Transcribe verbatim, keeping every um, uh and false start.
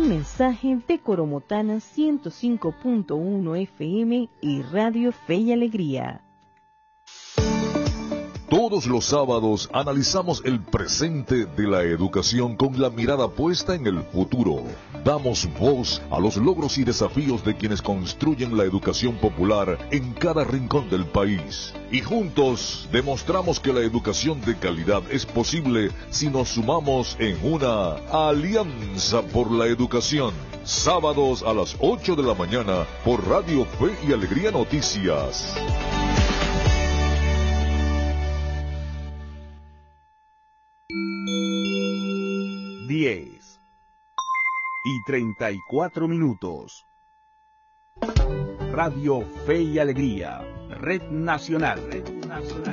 Un mensaje de Coromotana ciento cinco punto uno F M y Radio Fe y Alegría. Todos los sábados analizamos el presente de la educación con la mirada puesta en el futuro. Damos voz a los logros y desafíos de quienes construyen la educación popular en cada rincón del país. Y juntos demostramos que la educación de calidad es posible si nos sumamos en una alianza por la educación. Sábados a las ocho de la mañana por Radio Fe y Alegría Noticias. diez y treinta y cuatro minutos. Radio Fe y Alegría, Red Nacional. Red Nacional.